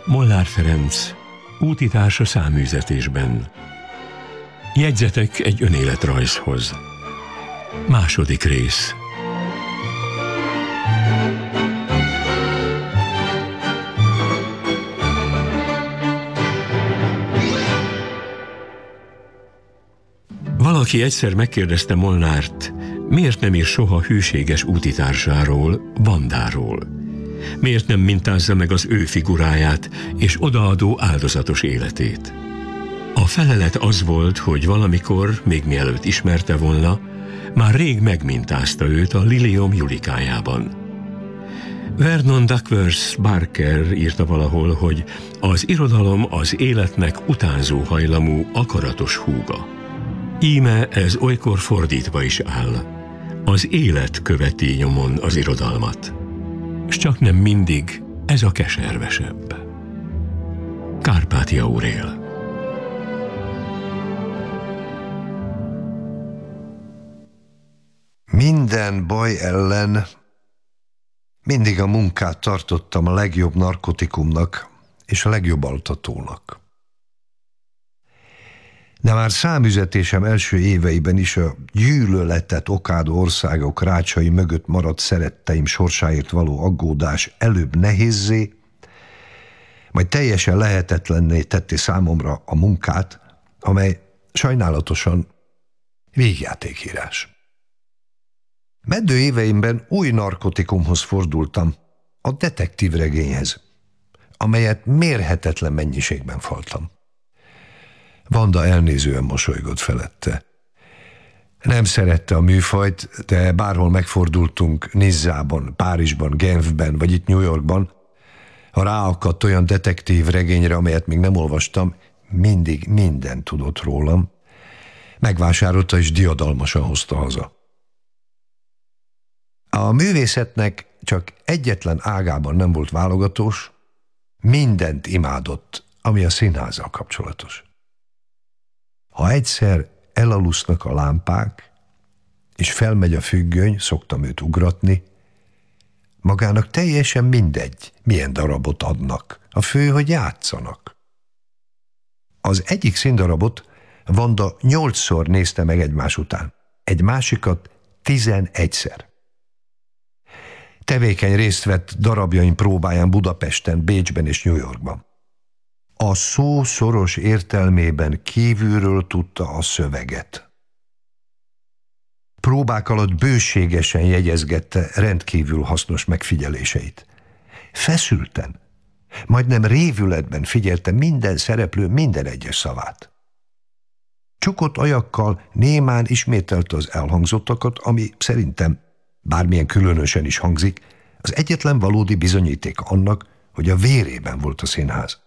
Molnár Ferenc, útitársa száműzetésben. Jegyzetek egy önéletrajzhoz. Második rész. Valaki egyszer megkérdezte Molnárt, miért nem ír soha hűséges útitársáról, Vandáról. Miért nem mintázza meg az ő figuráját és odaadó áldozatos életét? A felelet az volt, hogy valamikor, még mielőtt ismerte volna, már rég megmintázta őt a Liliom Julikájában. Vernon Duckworth Barker írta valahol, hogy az irodalom az életnek utánzó hajlamú, akaratos húga. Íme ez olykor fordítva is áll. Az élet követi nyomon az irodalmat. S csak nem mindig ez a keservesebb. Kárpáti Aurél. Minden baj ellen mindig a munkát tartottam a legjobb narkotikumnak és a legjobb altatónak. De már számüzetésem első éveiben is a gyűlöletet okádó országok rácsai mögött maradt szeretteim sorsáért való aggódás előbb nehézzé, majd teljesen lehetetlenné tette számomra a munkát, amely sajnálatosan vígjátékírás. Meddő éveimben új narkotikumhoz fordultam, a detektívregényhez, amelyet mérhetetlen mennyiségben faltam. Vanda elnézően mosolygott felette. Nem szerette a műfajt, de bárhol megfordultunk, Nizzában, Párizsban, Genfben vagy itt New Yorkban, ha ráakadt olyan detektív regényre, amelyet még nem olvastam, mindig mindent tudott rólam. Megvásárolta és diadalmasan hozta haza. A művészetnek csak egyetlen ágában nem volt válogatós, mindent imádott, ami a színházzal kapcsolatos. Ha egyszer elalusznak a lámpák, és felmegy a függöny, szoktam őt ugratni, magának teljesen mindegy, milyen darabot adnak. A fő, hogy játszanak. Az egyik színdarabot Vanda 8-szor nézte meg egymás után, egy másikat 11-szer. Tevékeny részt vett darabjaim próbáján Budapesten, Bécsben és New Yorkban. A szó szoros értelmében kívülről tudta a szöveget. Próbák alatt bőségesen jegyezgette rendkívül hasznos megfigyeléseit. Feszülten, majdnem révületben figyelte minden szereplő minden egyes szavát. Csukott ajakkal némán ismételte az elhangzottakat, ami szerintem, bármilyen különösen is hangzik, az egyetlen valódi bizonyítéka annak, hogy a vérében volt a színház.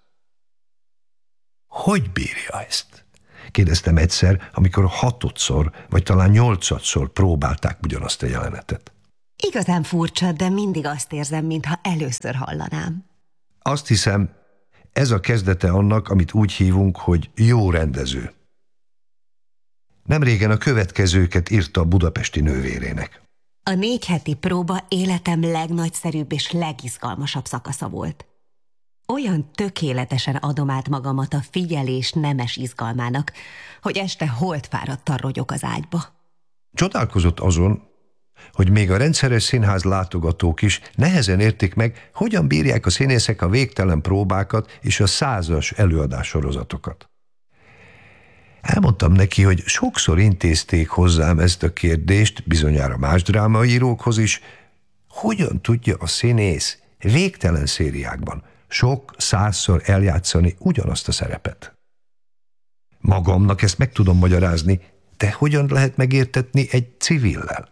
Hogy bírja ezt? Kérdeztem egyszer, amikor 6-szor, vagy talán 8-szor próbálták ugyanazt a jelenetet. Igazán furcsa, de mindig azt érzem, mintha először hallanám. Azt hiszem, ez a kezdete annak, amit úgy hívunk, hogy jó rendező. Nemrégen a következőket írta a budapesti nővérének. A 4 heti próba életem legnagyszerűbb és legizgalmasabb szakasza volt. Olyan tökéletesen adom át magamat a figyelés nemes izgalmának, hogy este holtfáradtan rogyok az ágyba. Csodálkozott azon, hogy még a rendszeres színház látogatók is nehezen értik meg, hogyan bírják a színészek a végtelen próbákat és a 100-as előadássorozatokat. Elmondtam neki, hogy sokszor intézték hozzám ezt a kérdést, bizonyára más drámaírókhoz is, hogyan tudja a színész végtelen szériákban sok 100-szor eljátszani ugyanazt a szerepet. Magamnak ezt meg tudom magyarázni, de hogyan lehet megértetni egy civillel?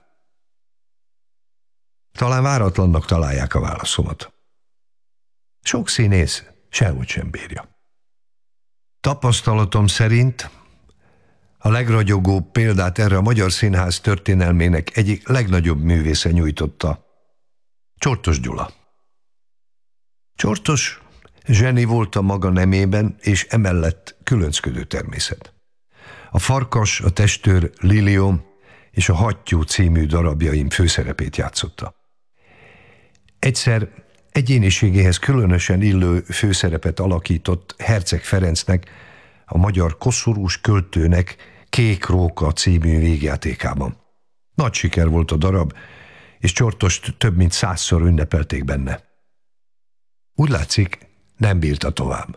Talán váratlannak találják a válaszomat. Sok színész sehogy sem bírja. Tapasztalatom szerint a legragyogóbb példát erre a magyar színház történelmének egyik legnagyobb művésze nyújtotta, Csortos Gyula. Csortos zseni volt a maga nemében, és emellett különcködő természet. A Farkas, a Testőr, Liliom és a Hattyú című darabjaim főszerepét játszotta. Egyszer Egyéniségéhez különösen illő főszerepet alakított Herceg Ferencnek, a magyar koszorús költőnek Kék Róka című végjátékában. Nagy siker volt a darab, és Csortost több mint 100-szor ünnepelték benne. Úgy látszik, nem bírta tovább.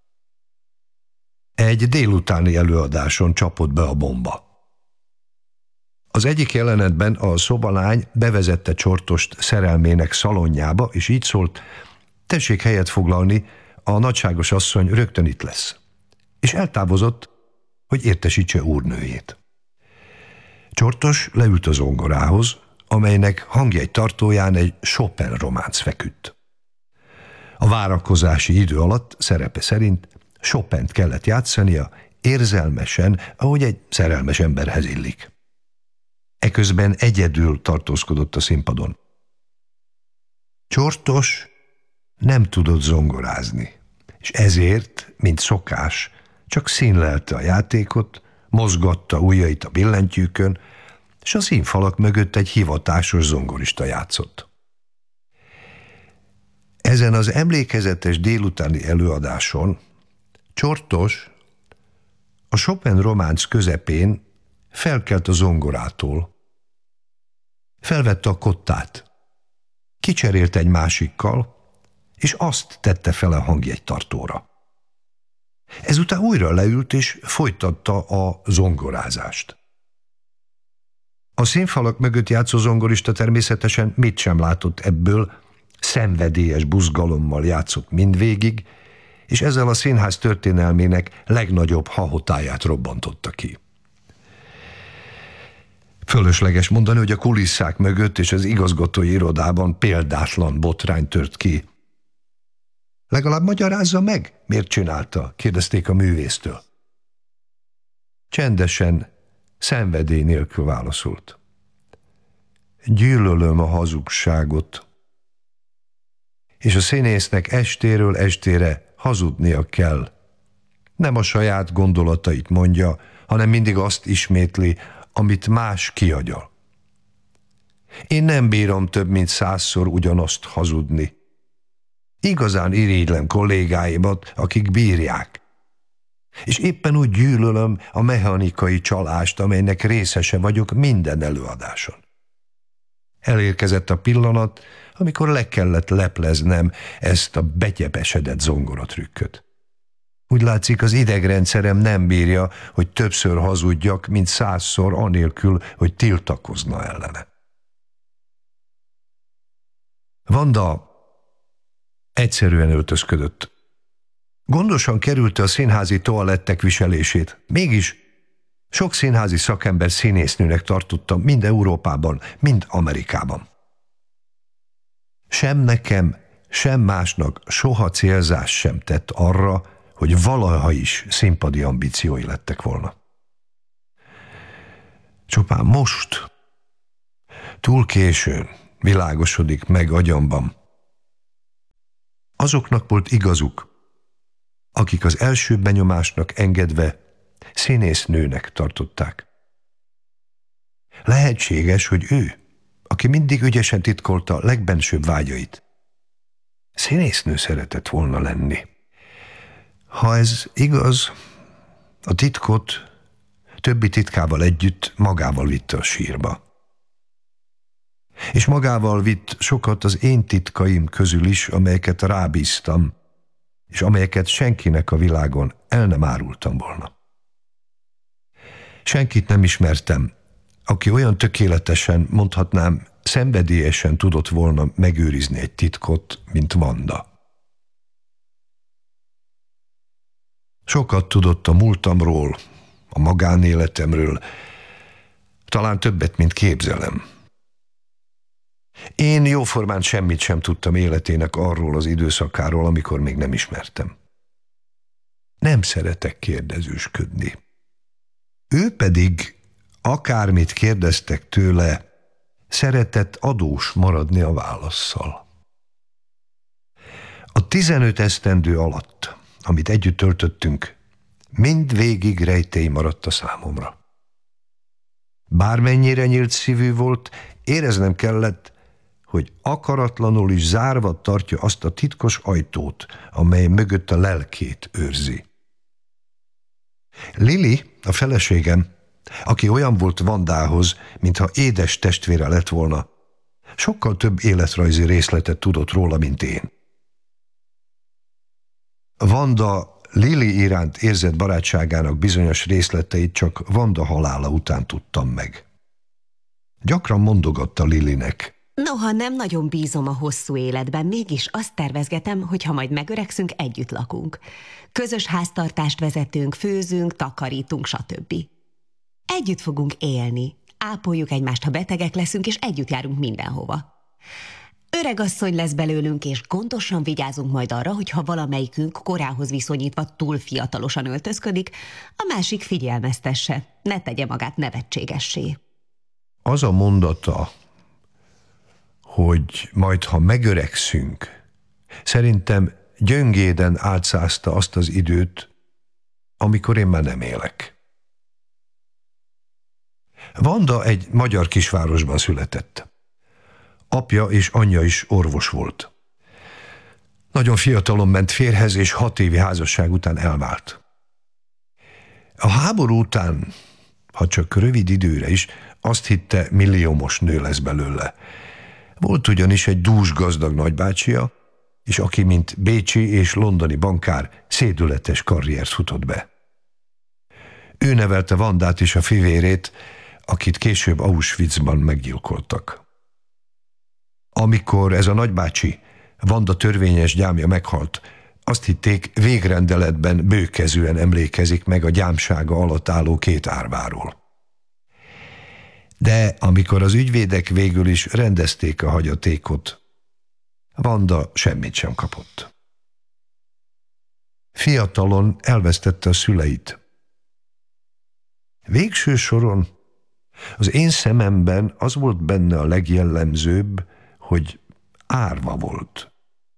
Egy délutáni előadáson csapott be a bomba. Az egyik jelenetben a szobalány bevezette Csortost szerelmének szalonjába, és így szólt: tessék helyet foglalni, a nagyságos asszony rögtön itt lesz. És eltávozott, hogy értesítse úrnőjét. Csortos leült a zongorához, amelynek hangjegy tartóján egy Chopin románc feküdt. A várakozási idő alatt szerepe szerint Chopint kellett játszania, érzelmesen, ahogy egy szerelmes emberhez illik. Eközben egyedül tartózkodott a színpadon. Csortos nem tudott zongorázni, és ezért, mint szokás, csak színlelte a játékot, mozgatta ujjait a billentyűkön, és a színfalak mögött egy hivatásos zongorista játszott. Ezen az emlékezetes délutáni előadáson Csortos a Chopin románc közepén felkelt a zongorától, felvette a kottát, kicserélt egy másikkal, és azt tette fel a hangjegytartóra. Ezután újra leült és folytatta a zongorázást. A színfalak mögött játszó zongorista természetesen mit sem látott ebből, szenvedélyes buzgalommal játszott mindvégig, és ezzel a színház történelmének legnagyobb hahotáját robbantotta ki. Fölösleges mondani, hogy a kulisszák mögött és az igazgatói irodában példátlan botrány tört ki. Legalább magyarázza meg, miért csinálta, kérdezték a művésztől. Csendesen, szenvedély nélkül válaszolt. Gyűlölöm a hazugságot, és a színésznek estéről estére hazudnia kell. Nem a saját gondolatait mondja, hanem mindig azt ismétli, amit más kiagyal. Én nem bírom több mint 100-szor ugyanazt hazudni. Igazán irigylem kollégáimat, akik bírják. És éppen úgy gyűlölöm a mechanikai csalást, amelynek részese vagyok minden előadáson. Elérkezett a pillanat, amikor le kellett lepleznem ezt a begyepesedett zongoratrükköt. Úgy látszik, az idegrendszerem nem bírja, hogy többször hazudjak, mint 100-szor anélkül, hogy tiltakozna ellene. Vanda egyszerűen öltözködött. Gondosan kerülte a színházi toalettek viselését. Mégis sok színházi szakember színésznőnek tartotta mind Európában, mind Amerikában. Sem nekem, sem másnak soha célzás sem tett arra, hogy valaha is színpadi ambíciói lettek volna. Csupán most, túl későn világosodik meg agyamban. Azoknak volt igazuk, akik az első benyomásnak engedve színésznőnek tartották. Lehetséges, hogy ő, aki mindig ügyesen titkolta a legbensőbb vágyait, színésznő szeretett volna lenni. Ha ez igaz, a titkot többi titkával együtt magával vitte a sírba. És magával vitt sokat az én titkaim közül is, amelyeket rábíztam, és amelyeket senkinek a világon el nem árultam volna. Senkit nem ismertem, aki olyan tökéletesen, mondhatnám, szenvedélyesen tudott volna megőrizni egy titkot, mint Vanda. Sokat tudott a múltamról, a magánéletemről, talán többet, mint képzelem. Én jóformán semmit sem tudtam életének arról az időszakáról, amikor még nem ismertem. Nem szeretek kérdezősködni. Ő pedig, akármit kérdeztek tőle, szeretett adós maradni a válasszal. A 15 esztendő alatt, amit együtt töltöttünk, mind végig rejtély maradt a számomra. Bármennyire nyílt szívű volt, éreznem kellett, hogy akaratlanul is zárva tartja azt a titkos ajtót, amely mögött a lelkét őrzi. Lili, a feleségem, aki olyan volt Vandához, mintha édes testvére lett volna, sokkal több életrajzi részletet tudott róla, mint én. Vanda Lili iránt érzett barátságának bizonyos részleteit csak Vanda halála után tudtam meg. Gyakran mondogatta Lilinek: Noha nem nagyon bízom a hosszú életben, mégis azt tervezgetem, hogy ha majd megöregszünk, együtt lakunk. Közös háztartást vezetünk, főzünk, takarítunk, stb. Együtt fogunk élni, ápoljuk egymást, ha betegek leszünk, és együtt járunk mindenhova. Öregasszony lesz belőlünk, és gondosan vigyázunk majd arra, hogy ha valamelyikünk korához viszonyítva túl fiatalosan öltözködik, a másik figyelmeztesse, ne tegye magát nevetségessé. Az a mondata, hogy majd ha megöregszünk, szerintem gyöngéden átszázta azt az időt, amikor én már nem élek. Vanda egy magyar kisvárosban született. Apja és anyja is orvos volt. Nagyon fiatalon ment férjhez, és 6 évi házasság után elvált. A háború után, ha csak rövid időre is, azt hitte, milliómos nő lesz belőle. Volt ugyanis egy dús gazdag nagybácsia, és aki mint bécsi és londoni bankár szédületes karriert futott be. Ő nevelte Vandát és a fivérét, akit később Auschwitzban meggyilkoltak. Amikor ez a nagybácsi, Vanda törvényes gyámja meghalt, azt hitték, végrendeletben bőkezűen emlékezik meg a gyámsága alatt álló 2 árváról. De amikor az ügyvédek végül is rendezték a hagyatékot, Vanda semmit sem kapott. Fiatalon elvesztette a szüleit. Végső soron az én szememben az volt benne a legjellemzőbb, hogy árva volt.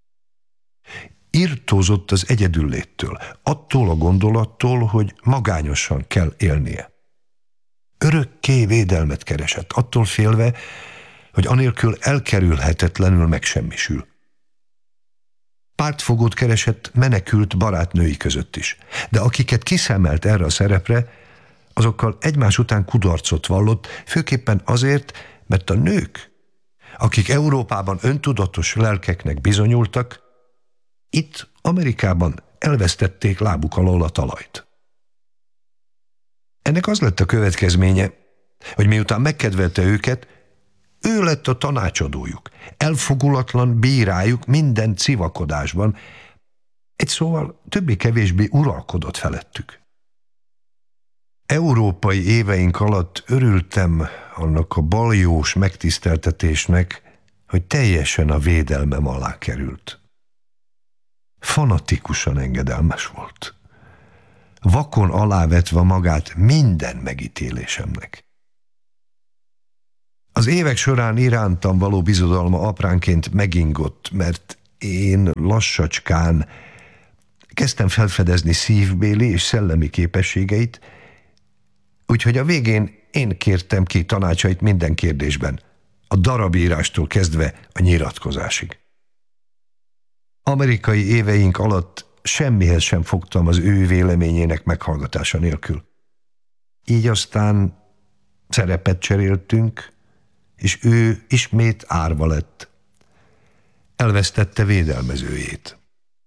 Irtózott az egyedülléttől, attól a gondolattól, hogy magányosan kell élnie. Örökké védelmet keresett, attól félve, hogy anélkül elkerülhetetlenül megsemmisül. Pártfogót keresett menekült barátnői között is, de akiket kiszemelt erre a szerepre, azokkal egymás után kudarcot vallott, főképpen azért, mert a nők, akik Európában öntudatos lelkeknek bizonyultak, itt Amerikában elvesztették lábuk alól a talajt. Ennek az lett a következménye, hogy miután megkedvelte őket, ő lett a tanácsadójuk, elfogulatlan bírájuk minden civakodásban, egy szóval többé-kevésbé uralkodott felettük. Európai éveink alatt örültem annak a baljós megtiszteltetésnek, hogy teljesen a védelmem alá került. Fanatikusan engedelmes volt. Vakon alávetve magát minden megítélésemnek. Az évek során irántam való bizodalma apránként megingott, mert én lassacskán kezdtem felfedezni szívbéli és szellemi képességeit, úgyhogy a végén én kértem ki tanácsait minden kérdésben, a darabírástól kezdve a nyilatkozásig. Amerikai éveink alatt semmihez sem fogtam az ő véleményének meghallgatása nélkül. Így aztán szerepet cseréltünk, és ő ismét árva lett. Elvesztette védelmezőjét.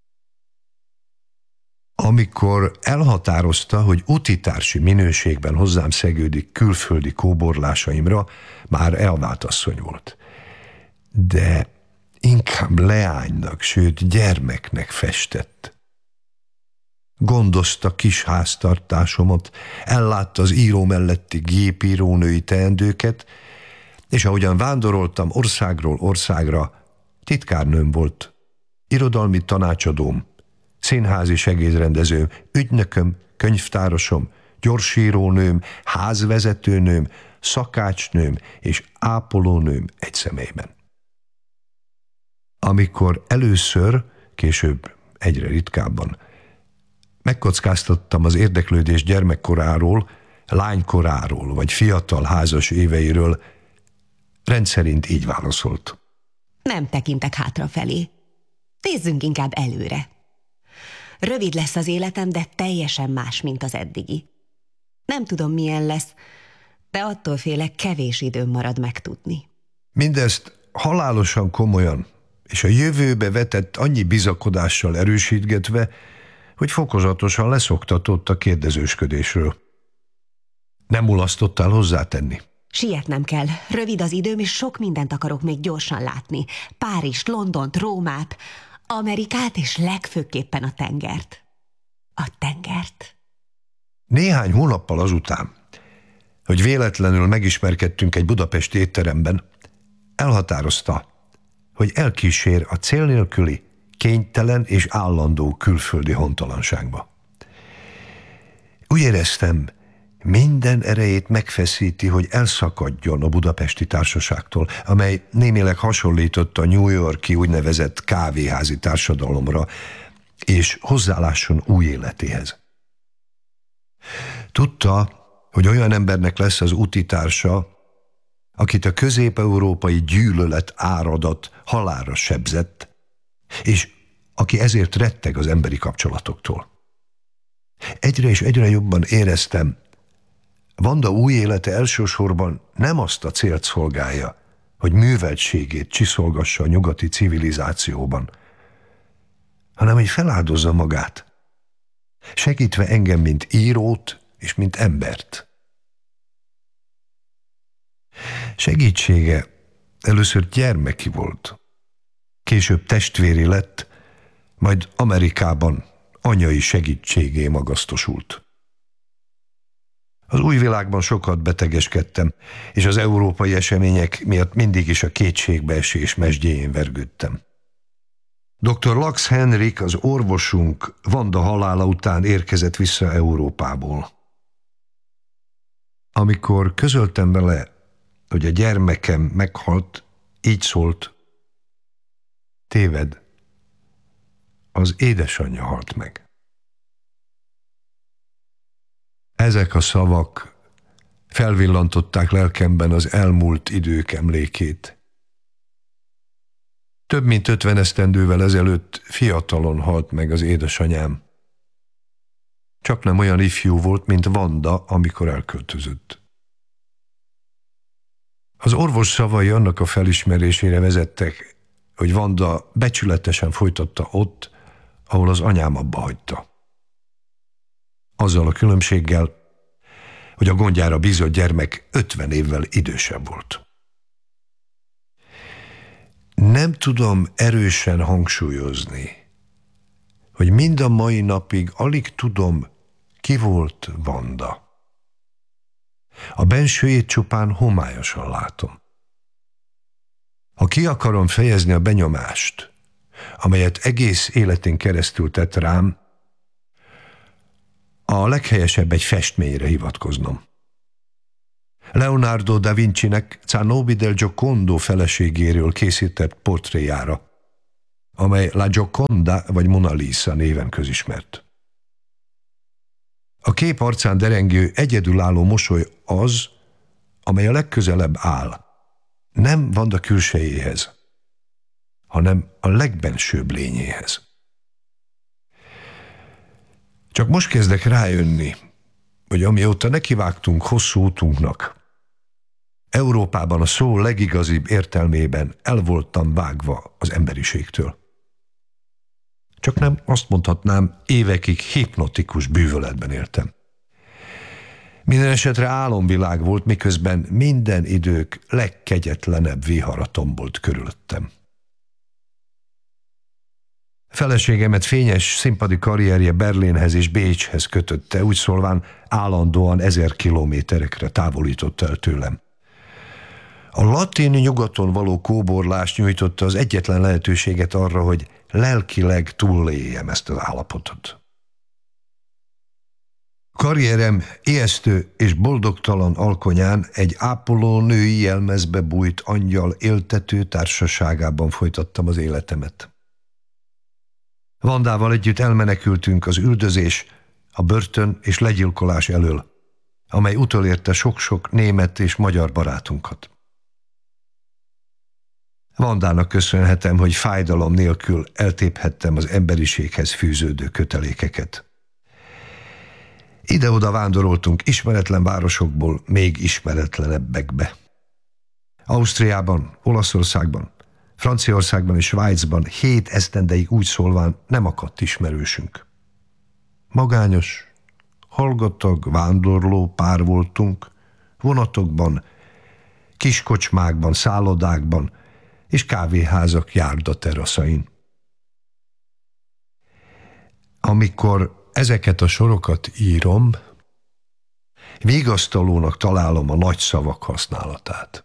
Amikor elhatározta, hogy utitársi minőségben hozzám szegődik külföldi kóborlásaimra, már elvált asszony volt. De inkább leánynak, sőt gyermeknek festett. Gondozta kis háztartásomat, ellátta az író melletti gépírónői teendőket, és ahogyan vándoroltam országról országra, titkárnőm volt, irodalmi tanácsadóm, színházi segédrendezőm, ügynököm, könyvtárosom, gyorsírónőm, házvezetőnőm, szakácsnőm és ápolónőm egy személyben. Amikor először, később egyre ritkábban megkockáztattam az érdeklődés gyermekkoráról, lánykoráról vagy fiatal házas éveiről, rendszerint így válaszolt. Nem tekintek hátrafelé. Nézzünk inkább előre. Rövid lesz az életem, de teljesen más, mint az eddigi. Nem tudom, milyen lesz, de attól félek, kevés időm marad megtudni. Mindezt halálosan komolyan, és a jövőbe vetett annyi bizakodással erősítgetve, hogy fokozatosan leszoktatott a kérdezősködésről. Nem mulasztottál hozzátenni. Sietnem kell. Rövid az időm, és sok mindent akarok még gyorsan látni. Párizst, Londont, Rómát, Amerikát, és legfőképpen a tengert. A tengert. Néhány hónappal azután, hogy véletlenül megismerkedtünk egy budapesti étteremben, elhatározta, hogy elkísér a cél nélküli, kénytelen és állandó külföldi hontalanságba. Úgy éreztem, minden erejét megfeszíti, hogy elszakadjon a budapesti társaságtól, amely némileg hasonlított a New York-i úgynevezett kávéházi társadalomra, és hozzálásson új életéhez. Tudta, hogy olyan embernek lesz az útitársa, akit a közép-európai gyűlölet áradat halálra sebzett, és aki ezért retteg az emberi kapcsolatoktól. Egyre és egyre jobban éreztem, Vanda új élete elsősorban nem azt a célt szolgálja, hogy műveltségét csiszolgassa a nyugati civilizációban, hanem hogy feláldozza magát, segítve engem, mint írót és mint embert. Segítsége először gyermeki volt, később testvéri lett, majd Amerikában anyai segítségé magasztosult. Az új világban sokat betegeskedtem, és az európai események miatt mindig is a kétségbeesés mesdjéjén vergődtem. Dr. Lux Henrik, az orvosunk, Vanda halála után érkezett vissza Európából. Amikor közöltem vele, hogy a gyermekem meghalt, így szólt: téved, az édesanyja halt meg. Ezek a szavak felvillantották lelkemben az elmúlt idők emlékét. Több mint 50 esztendővel ezelőtt fiatalon halt meg az édesanyám. Csaknem olyan ifjú volt, mint Vanda, amikor elköltözött. Az orvos szavai annak a felismerésére vezettek, hogy Vanda becsületesen folytatta ott, ahol az anyám abba hagyta. Azzal a különbséggel, hogy a gondjára bízott gyermek 50 évvel idősebb volt. Nem tudom erősen hangsúlyozni, hogy mind a mai napig alig tudom, ki volt Vanda. A bensőjét csupán homályosan látom. Ha ki akarom fejezni a benyomást, amelyet egész életén keresztül tett rám, a leghelyesebb egy festményre hivatkoznom. Leonardo da Vincinek Zanobi del Giocondo feleségéről készített portréjára, amely La Gioconda vagy Mona Lisa néven közismert. A kép arcán derengő, egyedülálló mosoly az, amely a legközelebb áll, nem Vanda külsejéhez, hanem a legbensőbb lényéhez. Csak most kezdek rájönni, hogy amióta nekivágtunk hosszú útunknak, Európában a szó legigazibb értelmében el voltam vágva az emberiségtől. Csak nem azt mondhatnám, évekig hipnotikus bűvöletben éltem. Minden esetre álomvilág volt, miközben minden idők legkegyetlenebb vihara tombolt körülöttem. Feleségemet fényes színpadi karrierje Berlinhez és Bécshez kötötte, úgy szólván állandóan 1000 kilométerekre távolította el tőlem. A latin nyugaton való kóborlás nyújtotta az egyetlen lehetőséget arra, hogy lelkileg túléljem ezt az állapotot. Karrierem ijesztő és boldogtalan alkonyán egy ápoló női jelmezbe bújt angyal éltető társaságában folytattam az életemet. Vandával együtt elmenekültünk az üldözés, a börtön és legyilkolás elől, amely utolérte sok-sok német és magyar barátunkat. Vandának köszönhetem, hogy fájdalom nélkül eltéphettem az emberiséghez fűződő kötelékeket. Ide-oda vándoroltunk ismeretlen városokból még ismeretlenebbekbe. Ausztriában, Olaszországban, Franciaországban és Svájcban 7 esztendeig úgy szólván nem akadt ismerősünk. Magányos, hallgatag, vándorló pár voltunk, vonatokban, kiskocsmákban, szállodákban és kávéházak járdateraszain. Amikor ezeket a sorokat írom, vigasztalónak találom a nagy szavak használatát.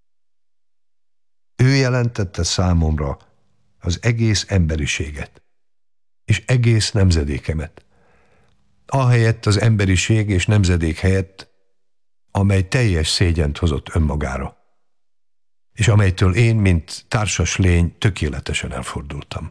Ő jelentette számomra az egész emberiséget, és egész nemzedékemet. Ahelyett az emberiség és nemzedék helyett, amely teljes szégyent hozott önmagára, és amelytől én, mint társas lény, tökéletesen elfordultam.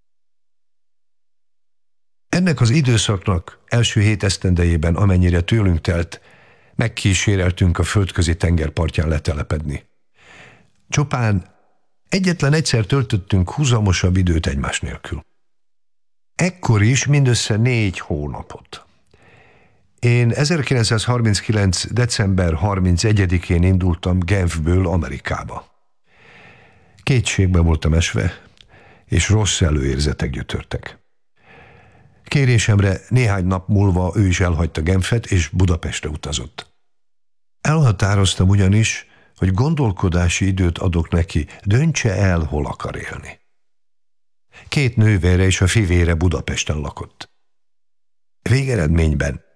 Ennek az időszaknak első 7 esztendejében, amennyire tőlünk telt, megkíséreltünk a földközi tenger partján letelepedni. Csupán egyetlen egyszer töltöttünk húzamosabb időt egymás nélkül. Ekkor is mindössze 4 hónapot. Én 1939. december 31-én indultam Genfből Amerikába. Kétségbe voltam esve, és rossz előérzetek gyötörtek. Kérésemre néhány nap múlva ő is elhagyta Genfet, és Budapestre utazott. Elhatároztam ugyanis, hogy gondolkodási időt adok neki, döntse el, hol akar élni. 2 nővére és a fivére Budapesten lakott. Végeredményben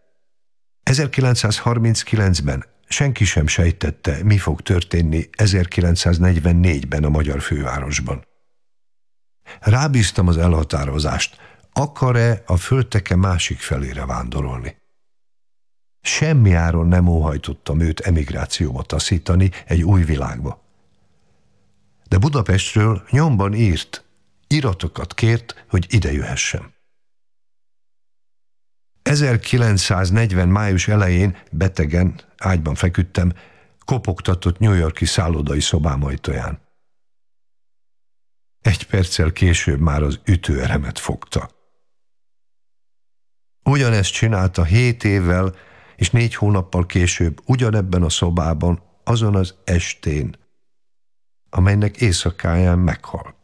1939-ben senki sem sejtette, mi fog történni 1944-ben a magyar fővárosban. Rábíztam az elhatározást, akar-e a földteke másik felére vándorolni. Semmi áron nem óhajtottam őt emigrációba taszítani egy új világba. De Budapestről nyomban írt, iratokat kért, hogy ide jöhessem. 1940. május elején betegen, ágyban feküdtem, kopogtatott New York-i szállodai szobám ajtaján. 1 perccel később már az ütőeremet fogta. Ugyanezt csinálta 7 évvel és 4 hónappal később ugyanebben a szobában, azon az estén, amelynek éjszakáján meghalt.